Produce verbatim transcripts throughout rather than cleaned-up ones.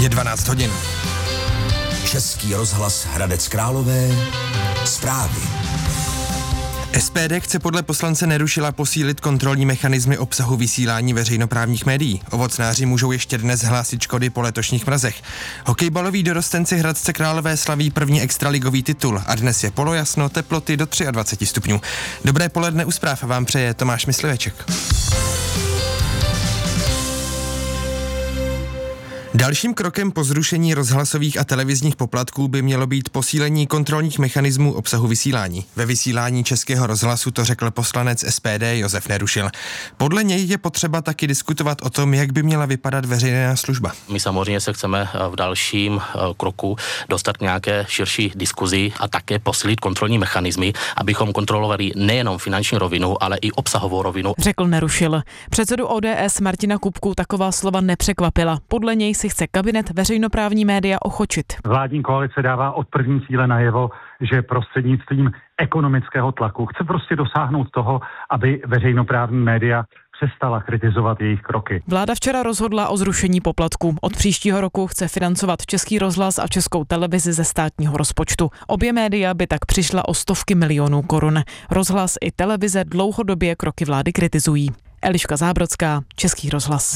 Je dvanáct hodin. Český rozhlas Hradec Králové. Zprávy. S P D chce podle poslance Nerušila posílit kontrolní mechanismy obsahu vysílání veřejnoprávních médií. Ovocnáři můžou ještě dnes hlásit škody po letošních mrazech. Hokejbaloví dorostenci Hradce Králové slaví první extraligový titul a dnes je polojasno, teploty do dvacet tři stupňů. Dobré poledne u zpráv vám přeje Tomáš Mysliveček. Dalším krokem po zrušení rozhlasových a televizních poplatků by mělo být posílení kontrolních mechanismů obsahu vysílání. Ve vysílání Českého rozhlasu to řekl poslanec S P D Josef Nerušil. Podle něj je potřeba taky diskutovat o tom, jak by měla vypadat veřejná služba. My samozřejmě se chceme v dalším kroku dostat k nějaké širší diskuzi a také posílit kontrolní mechanismy, abychom kontrolovali nejenom finanční rovinu, ale i obsahovou rovinu. Řekl Nerušil. Předsedu O D S Martina Kupku taková slova nepřekvapila. Podle něj si chce kabinet veřejnoprávní média ochočit. Vládní koalice dává od první chvíle najevo, že prostřednictvím ekonomického tlaku chce prostě dosáhnout toho, aby veřejnoprávní média přestala kritizovat jejich kroky. Vláda včera rozhodla o zrušení poplatků. Od příštího roku chce financovat Český rozhlas a Českou televizi ze státního rozpočtu. Obě média by tak přišla o stovky milionů korun. Rozhlas i televize dlouhodobě kroky vlády kritizují. Eliška Zábrodská, Český rozhlas.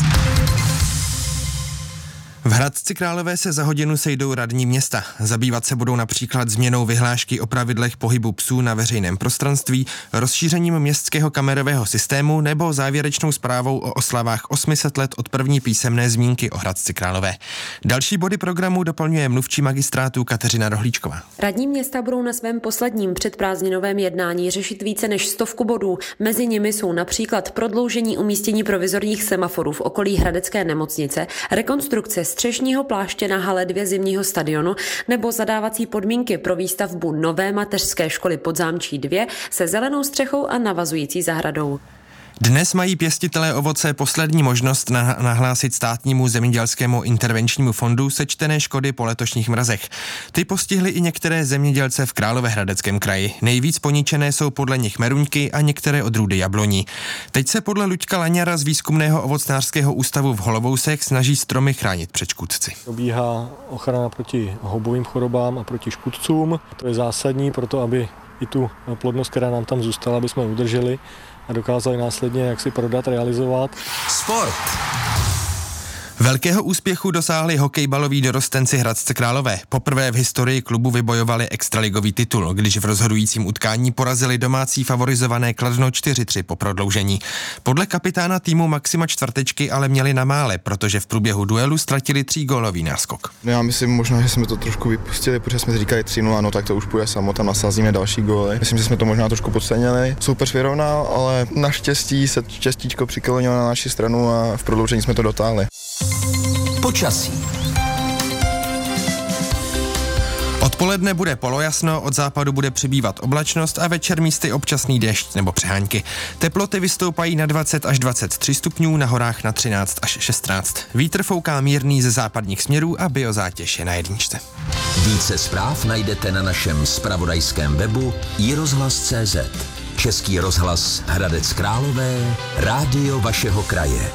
V Hradci Králové se za hodinu sejdou radní města. Zabývat se budou například změnou vyhlášky o pravidlech pohybu psů na veřejném prostranství, rozšířením městského kamerového systému nebo závěrečnou zprávou o oslavách osm set let od první písemné zmínky o Hradci Králové. Další body programu doplňuje mluvčí magistrátu Kateřina Rohlíčková. Radní města budou na svém posledním předprázdninovém jednání řešit více než stovku bodů. Mezi nimi jsou například prodloužení umístění provizorních semaforů v okolí Hradecké nemocnice, rekonstrukce střešního pláště na hale dvě zimního stadionu nebo zadávací podmínky pro výstavbu nové mateřské školy Podzámčí dvě se zelenou střechou a navazující zahradou. Dnes mají pěstitelé ovoce poslední možnost nahlásit státnímu zemědělskému intervenčnímu fondu sečtené škody po letošních mrazech. Ty postihly i některé zemědělce v Královéhradeckém kraji. Nejvíc poničené jsou podle nich meruňky a některé odrůdy jabloní. Teď se podle Luďka Laňara z Výzkumného ovocnářského ústavu v Holovousech snaží stromy chránit před škůdci. Probíhá ochrana proti houbovým chorobám a proti škůdcům. To je zásadní pro to, aby i tu plodnost, která nám tam zůstala, aby jsme udrželi a dokázali následně jak si prodat, realizovat. Sport. Velkého úspěchu dosáhli hokejbaloví dorostenci Hradce Králové. Poprvé v historii klubu vybojovali extraligový titul, když v rozhodujícím utkání porazili domácí favorizované Kladno čtyři tři po prodloužení. Podle kapitána týmu Maxima Čtvrtečky ale měli na mále, protože v průběhu duelu ztratili třígólový náskok. Já myslím možná, že jsme to trošku vypustili, protože jsme říkali tři nula, no tak to už půjde samo, tam nasázíme další góly. Myslím, že jsme to možná trošku podcenili. Soupeř vyrovnal, ale naštěstí se štěstíčko přiklonilo na naši stranu a v prodloužení jsme to dotáhli. Počasí. Odpoledne bude polojasno, od západu bude přibývat oblačnost a večer místy občasný déšť nebo přehánky. Teploty vystoupají na dvacet až dvacet tři stupňů, na horách na třináct až šestnáct. Vítr fouká mírný ze západních směrů a biozátěž je na jedničce. Více zpráv najdete na našem zpravodajském webu i rozhlas tečka cé zet. Český rozhlas Hradec Králové, rádio vašeho kraje.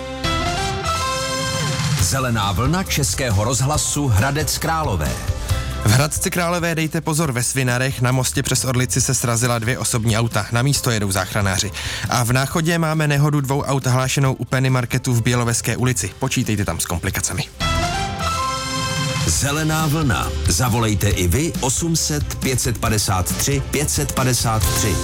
Zelená vlna Českého rozhlasu Hradec Králové. V Hradci Králové dejte pozor ve Svinarech, na mostě přes Orlici se srazila dvě osobní auta, na místo jedou záchranáři. A v Náchodě máme nehodu dvou aut hlášenou u Penny Marketu v Běloveské ulici. Počítejte tam s komplikacemi. Zelená vlna. Zavolejte i vy osm set pět set padesát tři pět set padesát tři.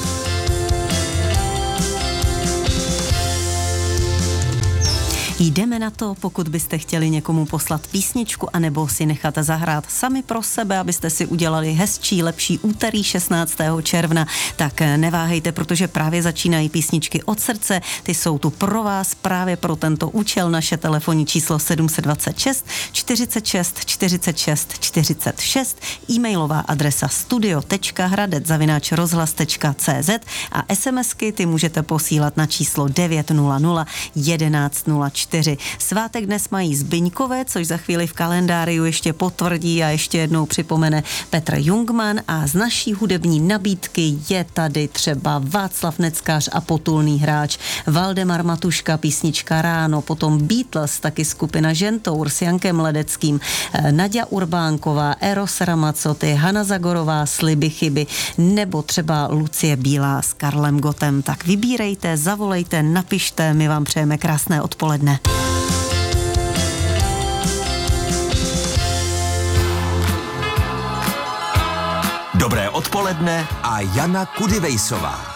Jdeme na to, pokud byste chtěli někomu poslat písničku anebo si nechat zahrát sami pro sebe, abyste si udělali hezčí, lepší úterý šestnáctého června, tak neváhejte, protože právě začínají písničky od srdce. Ty jsou tu pro vás právě pro tento účel. Naše telefonní číslo sedm set dvacet šest čtyřicet šest čtyřicet šest čtyřicet šest, e-mailová adresa studio tečka hradec zavináč rozhlas tečka cé zet a SMSky ty můžete posílat na číslo devět nula nula jedenáct nula čtyři. čtyři. Svátek dnes mají Zbyňkové, což za chvíli v kalendáriu ještě potvrdí a ještě jednou připomene Petr Jungmann, a z naší hudební nabídky je tady třeba Václav Neckář a potulný hráč, Valdemar Matuška, písnička Ráno, potom Beatles, taky skupina Žentour s Jankem Ledeckým, Naďa Urbánková, Eros Ramazzotti, Hana Zagorová, Sliby chyby, nebo třeba Lucie Bílá s Karlem Gottem. Tak vybírejte, zavolejte, napište, my vám přejeme krásné odpoledne. Dobré odpoledne a Jana Kudivejsová.